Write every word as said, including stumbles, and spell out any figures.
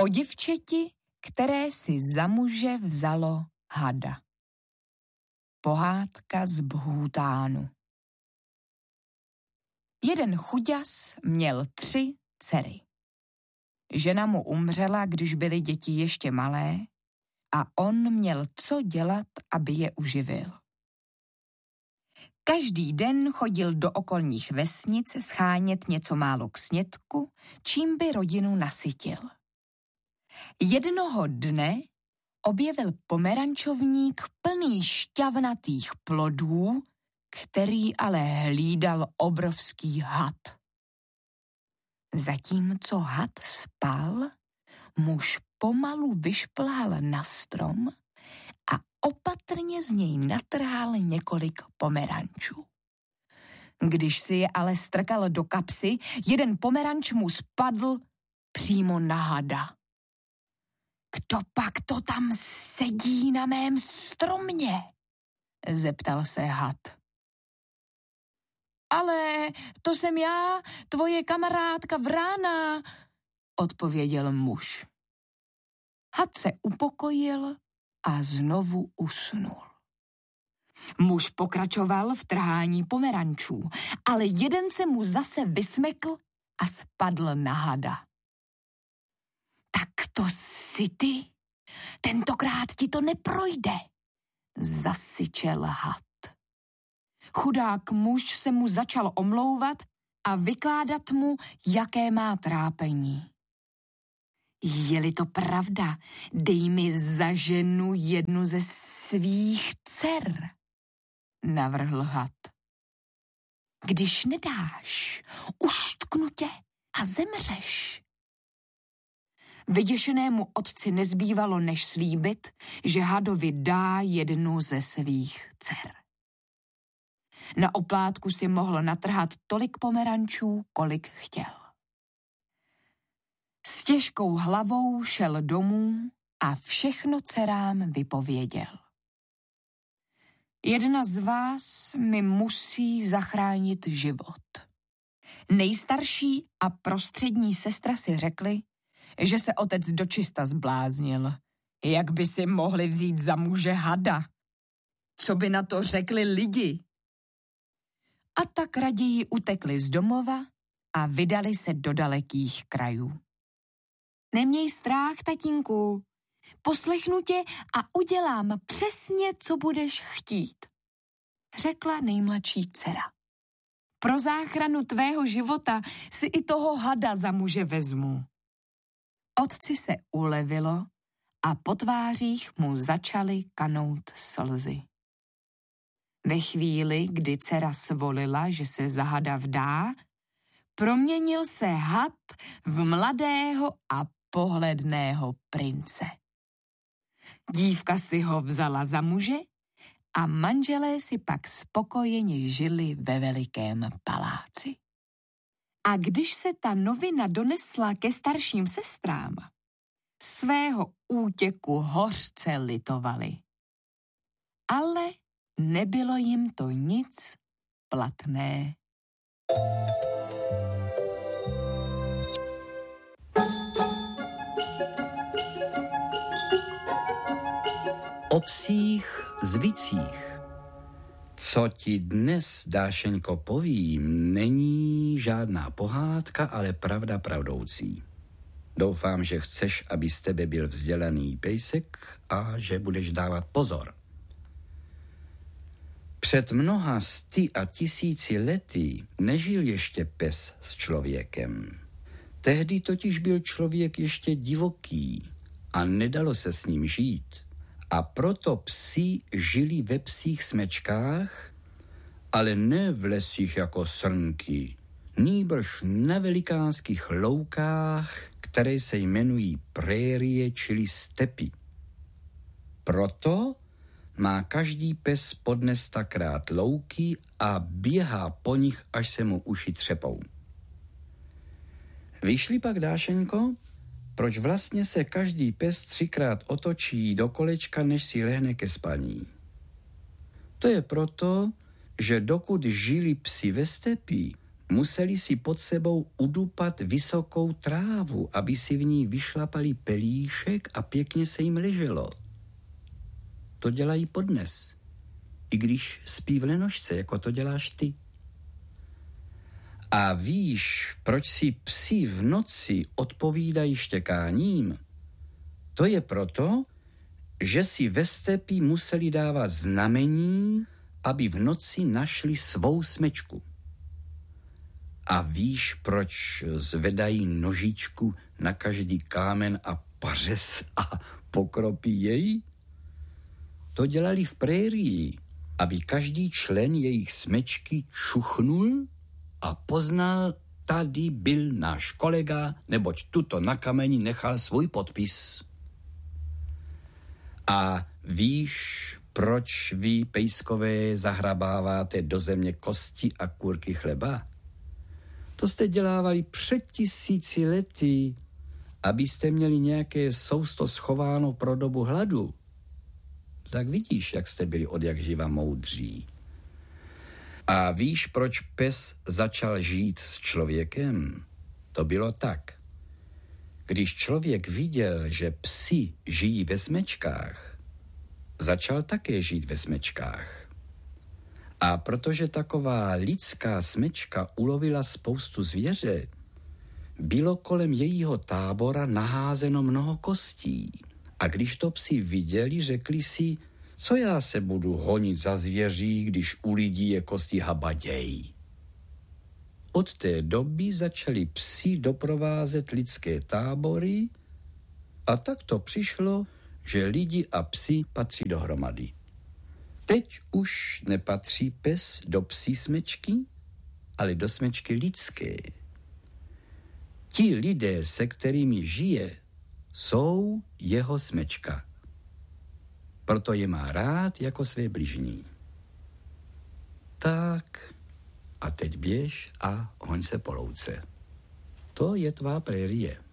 O děvčeti, které si za muže vzalo hada. Pohádka z Bhútánu. Jeden chuďas měl tři dcery. Žena mu umřela, když byly děti ještě malé, a on měl co dělat, aby je uživil. Každý den chodil do okolních vesnic schánět něco málo k snědku, čím by rodinu nasytil. Jednoho dne objevil pomerančovník plný šťavnatých plodů, který ale hlídal obrovský had. Zatímco had spal, muž pomalu vyšplhal na strom a opatrně z něj natrhal několik pomerančů. Když si je ale strkal do kapsy, jeden pomeranč mu spadl přímo na hada. Kdo pak to tam sedí na mém stromě? Zeptal se had. Ale to jsem já, tvoje kamarádka Vrána, odpověděl muž. Had se upokojil a znovu usnul. Muž pokračoval v trhání pomerančů, ale jeden se mu zase vysmekl a spadl na hada. Tak to jsi ty? Tentokrát ti to neprojde, zasyčel had. Chudák muž se mu začal omlouvat a vykládat mu, jaké má trápení. Je-li to pravda, dej mi za ženu jednu ze svých dcer, navrhl had. Když nedáš, uštknu tě a zemřeš. Vyděšenému otci nezbývalo, než slíbit, že hadovi dá jednu ze svých dcer. Na oplátku si mohl natrhat tolik pomerančů, kolik chtěl. S těžkou hlavou šel domů a všechno dcerám vypověděl. Jedna z vás mi musí zachránit život. Nejstarší a prostřední sestra si řekli, že se otec dočista zbláznil. Jak by si mohli vzít za muže hada? Co by na to řekli lidi? A tak raději utekli z domova a vydali se do dalekých krajů. Neměj strach, tatínku, poslechnu tě a udělám přesně, co budeš chtít, řekla nejmladší dcera. Pro záchranu tvého života si i toho hada za muže vezmu. Otci se ulevilo a po tvářích mu začaly kanout slzy. Ve chvíli, kdy dcera svolila, že se za hada vdá, proměnil se had v mladého a pohledného prince. Dívka si ho vzala za muže a manželé si pak spokojeně žili ve velikém paláci. A když se ta novina donesla ke starším sestrám, svého útěku hořce litovali. Ale nebylo jim to nic platné. O psích zvicích. Co ti dnes, Dášeňko, povím, není žádná pohádka, ale pravda pravdoucí. Doufám, že chceš, aby z tebe byl vzdělaný pejsek a že budeš dávat pozor. Před mnoha sty a tisíci lety nežil ještě pes s člověkem. Tehdy totiž byl člověk ještě divoký a nedalo se s ním žít. A proto psi žili ve psích smečkách, ale ne v lesích jako srnky, nýbrž na velikánských loukách, které se jmenují prérie, čili stepy. Proto má každý pes podnes stakrát louky a běhá po nich, až se mu uši třepou. Vyšli pak, Dášeňko, proč vlastně se každý pes třikrát otočí do kolečka, než si lehne ke spaní? To je proto, že dokud žili psi ve stepi, museli si pod sebou udupat vysokou trávu, aby si v ní vyšlapali pelíšek a pěkně se jim leželo. To dělají podnes, i když spí v lenošce, jako to děláš ty. A víš, proč si psi v noci odpovídají štěkáním? To je proto, že si ve stepi museli dávat znamení, aby v noci našli svou smečku. A víš, proč zvedají nožičku na každý kámen a pařez a pokropí jej? To dělali v prérii, aby každý člen jejich smečky čuchnul a poznal, tady byl náš kolega, neboť tuto na kameni nechal svůj podpis. A víš, proč vy, pejskové, zahrabáváte do země kosti a kůrky chleba? To jste dělávali před tisíci lety, abyste měli nějaké sousto schováno pro dobu hladu. Tak vidíš, jak jste byli od jak živa moudří. A víš, proč pes začal žít s člověkem? To bylo tak. Když člověk viděl, že psi žijí ve smečkách, začal také žít ve smečkách. A protože taková lidská smečka ulovila spoustu zvěře, bylo kolem jejího tábora naházeno mnoho kostí. A když to psi viděli, řekli si, co já se budu honit za zvěří, když u lidí je kosti habaděj. Od té doby začali psi doprovázet lidské tábory a tak to přišlo, že lidi a psi patří dohromady. Teď už nepatří pes do psí smečky, ale do smečky lidské. Ti lidé, se kterými žije, jsou jeho smečka. Proto je má rád jako své bližní. Tak a teď běž a hoň se po louce. To je tvá prérie.